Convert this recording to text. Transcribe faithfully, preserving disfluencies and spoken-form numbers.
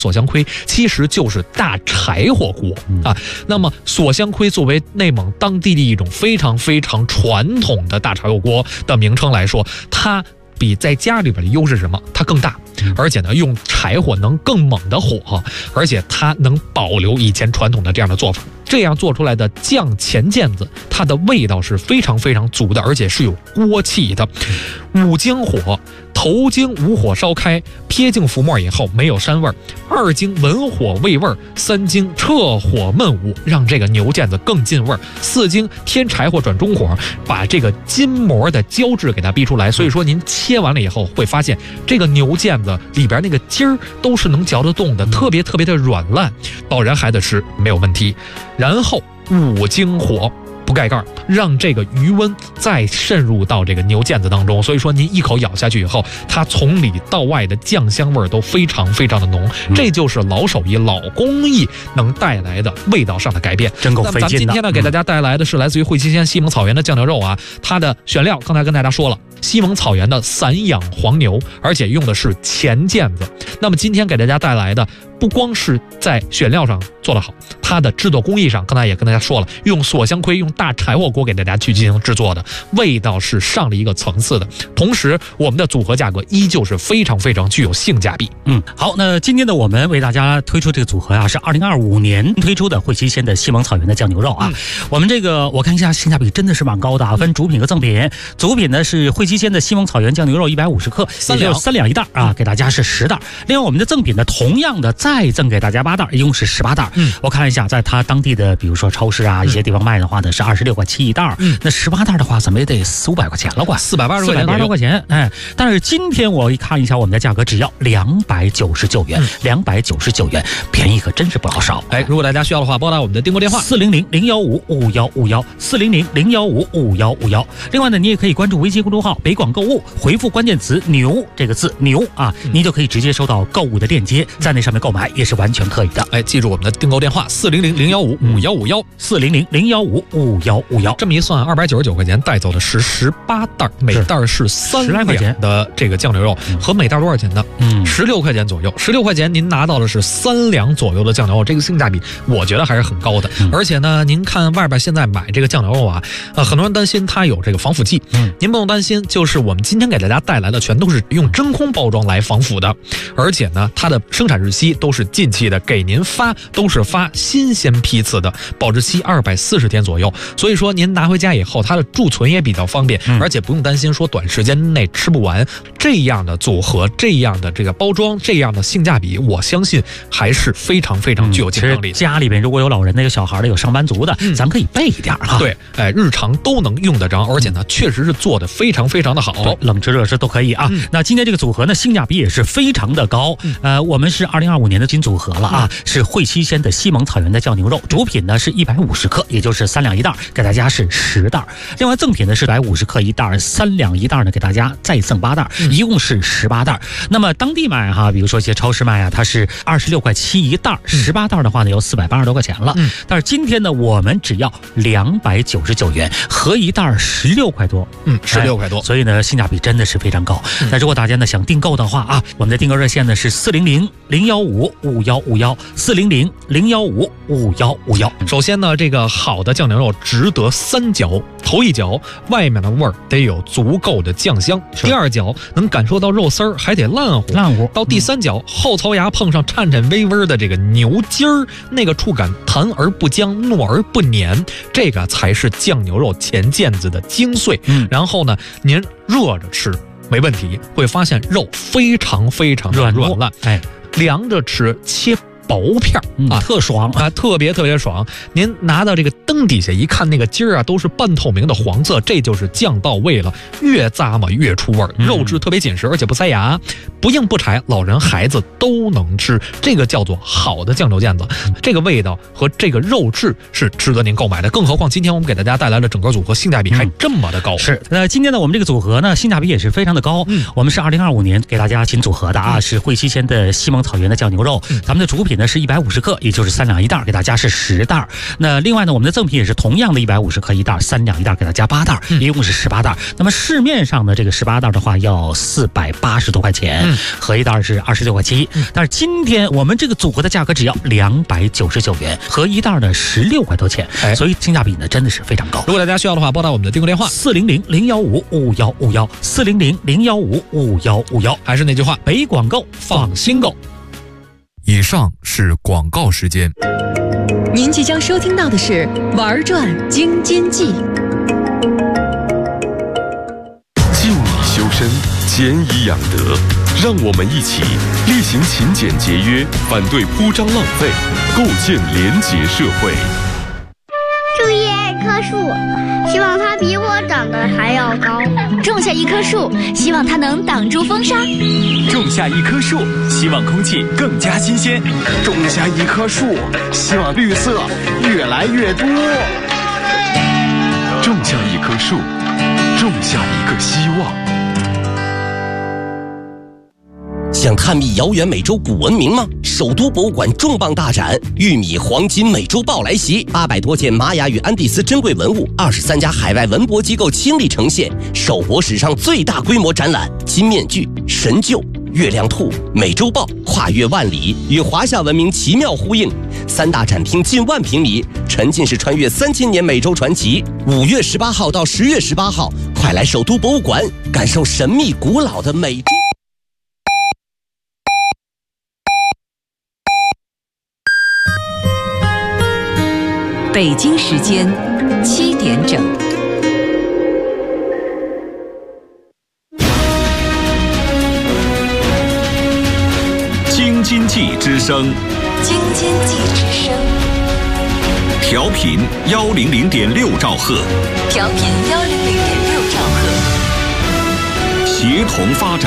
锁香盔其实就是大柴火锅啊。那么锁香盔作为内蒙当地的一种非常非常传统的大柴火锅的名称来说，它比在家里边的优势是什么？它更大，而且呢用柴火能更猛的火，而且它能保留以前传统的这样的做法。这样做出来的酱前腱子，它的味道是非常非常足的，而且是有锅气的。五经火，头经武火烧开，撇净浮沫以后没有膻味儿；二经文火味味儿；三经撤火焖武，让这个牛腱子更进味儿；四经添柴火转中火，把这个筋膜的胶质给它逼出来。所以说您切完了以后会发现，这个牛腱子里边那个筋儿都是能嚼得动的，特别特别的软烂，老人孩子吃没有问题。然后五经火不盖盖，让这个余温再渗入到这个牛腱子当中，所以说您一口咬下去以后，它从里到外的酱香味都非常非常的浓，这就是老手艺老工艺能带来的味道上的改变， 真够费劲的。 那么咱们今天呢给大家带来的是来自于会期县西蒙草原的酱牛肉啊，它的选料刚才跟大家说了，西蒙草原的散养黄牛，而且用的是前腱子。那么今天给大家带来的不光是在选料上做得好，它的制作工艺上刚才也跟大家说了，用锁香盔用大柴火锅给大家去进行制作的，味道是上了一个层次的。同时我们的组合价格依旧是非常非常具有性价比。 嗯，好，那今天的我们为大家推出这个组合啊，是二零二五年推出的会期县的西蒙草原的酱牛肉啊。嗯、我们这个我看一下性价比真的是蛮高的啊，分主品和赠品。主品呢是会期县的西蒙草原酱牛肉一百五十克， 三两三两一袋啊，给大家是十袋。另外我们的赠品呢，同样的再赠给大家八袋，一共是十八袋。嗯，我看了一下，在它当地的比如说超市啊、嗯、一些地方卖的话呢是二十六块七一袋。嗯，那十八袋的话怎么也得四五百块钱了，快四百八十四百八十块钱。哎，但是今天我一看一下我们的价格，只要两百九十九元，两百九十九元，便宜可真是不老少。 哎，如果大家需要的话，拨打我们的订购电话四零零零幺五五幺五幺四零零零幺五五幺五幺。另外呢，你也可以关注微信公众号北广购物，回复关键词牛这个字牛啊，嗯、你就可以直接收到购物的链接，在那上面购买也是完全可以的。 哎，记住我们的订购电话四零零零幺五五幺五幺四零零零幺五五幺五幺。 这么一算，二百九十九块钱带走的是十八袋，每袋是三两的这个酱牛肉，和每袋多少钱呢？嗯，十六块钱左右。十六块钱您拿到的是三两左右的酱牛肉，这个性价比我觉得还是很高的。嗯、而且呢，您看外边现在买这个酱牛肉啊，呃，很多人担心它有这个防腐剂，嗯，您不用担心，就是我们今天给大家带来的全都是用真空包装来防腐的，而且呢，它的生产日期都是近期的，给您发都是发新鲜批次的，保质期二百四十天左右。所以说您拿回家以后，它的贮存也比较方便，嗯、而且不用担心说短时间内吃不完。这样的组合，这样的这个包装，这样的性价比，我相信还是非常非常具有竞争力的。 嗯、家里边如果有老人的、有小孩的、有上班族的，嗯、咱可以备一点哈。 对，哎，日常都能用得着，而且呢，确实是做的非常非常的好， 冷吃热吃都可以啊。嗯、那今天这个组合呢，性价比也是非常的高。嗯、呃，我们是二零二五年的金组合了啊，嗯、是会期县的西蒙草原的酱牛肉，主品呢是一百五十克，也就是三两一袋，给大家是十袋。另外赠品呢是一百五十克一袋，三两一袋呢给大家再赠八袋，嗯、一共是十八袋。那么当地卖哈，比如说一些超市卖啊，它是二十六块七一袋，十八袋的话呢有四百八十多块钱了。嗯、但是今天呢，我们只要两百九十九元，合一袋十六块多， 嗯，十六块多， 哎，所以呢性价比真的是非常高。嗯、那如果大家呢想订购的话啊，我们的订购热线呢是四零零零幺五五幺五幺四零零零幺五五幺五幺。 首先呢，这个好的酱牛肉值得三嚼，头一嚼外面的味儿得有足够的酱香，第二嚼能感受到肉丝儿还得烂乎烂乎， 到第三嚼、嗯、后槽牙碰上颤颤巍巍的这个牛筋儿，那个触感弹而不僵，糯而不黏，这个才是酱牛肉前腱子的精髓。嗯，然后呢，您热着吃没问题，会发现肉非常非常的软烂，哎，凉着吃切薄片啊， 特爽啊，特别特别爽。您拿到这个灯底下一看，那个筋儿啊都是半透明的黄色，这就是酱到位了，越咂嘛越出味儿，肉质特别紧实，而且不塞牙，不硬不柴，老人孩子都能吃，这个叫做好的酱牛腱子。这个味道和这个肉质是值得您购买的，更何况今天我们给大家带来了整个组合性价比还这么的高。 嗯、是，那今天呢我们这个组合呢性价比也是非常的高。嗯，我们是二零二五年给大家新组合的啊，嗯、是会期县的西蒙草原的酱牛肉，嗯、咱们的主品呢是一百五十克，也就是三两一袋，给大家是十袋。那另外呢，我们的赠品也是同样的一百五十克一袋，三两一袋，给大家八袋，一共是十八袋。那么市面上的这个十八袋的话要四百八十多块钱，嗯、合一袋是二十六块七。嗯、但是今天我们这个组合的价格只要两百九十九元，合一袋呢十六块多钱，哎、所以性价比呢真的是非常高。 如果大家需要的话，拨打我们的订购电话四零零零幺五五幺五幺四零零零幺五五幺五幺， 还是那句话， 北广购放心购。 以上是广告时间。 您即将收听到的是《玩转京津冀》。 静以修身，俭以养德，让我们一起力行勤俭节约，反对铺张浪费，构建廉洁社会。 注意爱棵树，希望它比我长得还要高。 种下一棵树，希望它能挡住风沙。 种下一棵树，希望空气更加新鲜。 种下一棵树，希望绿色越来越多。 种下一棵树，种下一个希望。 想探秘遥远美洲古文明吗？首都博物馆重磅大展“玉米黄金美洲豹”来袭，八百多件玛雅与安第斯珍贵文物，二十三家海外文博机构倾力呈现，首博史上最大规模展览。金面具、神鹫、月亮兔、美洲豹跨越万里，与华夏文明奇妙呼应。三大展厅近万平米，沉浸式穿越三千年美洲传奇。五月十八号到十月十八号，快来首都博物馆感受神秘古老的美洲。 北京时间七点整。 京津冀之声， 京津冀之声， 调频幺零零点六兆赫， 调频幺零零点六兆赫， 协同发展。